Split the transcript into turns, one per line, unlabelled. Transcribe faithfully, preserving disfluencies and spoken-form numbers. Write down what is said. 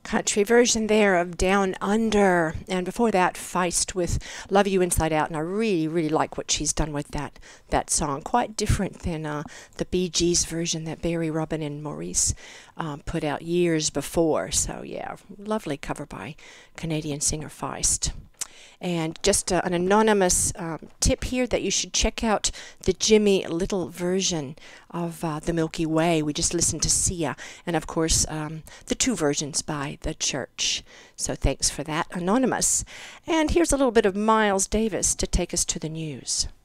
Country version there of Down Under. And before that, Feist with Love You Inside Out. And I really, really like what she's done with that that song. Quite different than uh, the Bee Gees version that Barry, Robin, and Maurice um, put out years before. So, yeah, lovely cover by Canadian singer Feist. And just uh, an anonymous um, tip here that you should check out the Jimmy Little version of uh, The Milky Way. We just listened to Sia, and of course um, the two versions by The Church. So thanks for that, anonymous. And here's a little bit of Miles Davis to take us to the news.